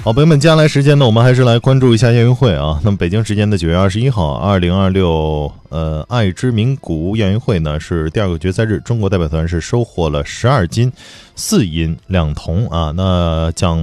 好，朋友们，接下来时间呢，我们还是来关注一下亚运会啊。那么北京时间的9月21号，2026爱之名谷亚运会呢是第二个决赛日，中国代表团是收获了12金4银2铜啊。那奖